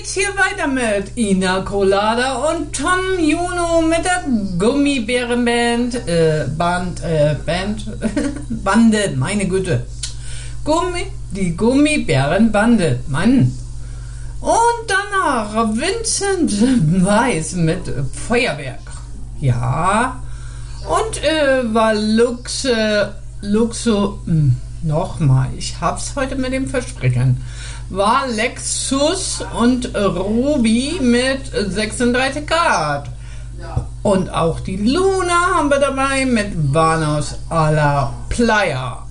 geht's hier weiter mit Ina Colada und Tom Juno mit der Gummibärenband, Bande, meine Güte. Die Gummibärenbande, Mann. Und danach Vincent Weiss mit Feuerwerk. Ja. Und war nochmal, ich hab's heute mit dem Versprechen. War Lexus und Ruby mit 36 Grad. Und auch die Luna haben wir dabei mit Vanos a la Playa.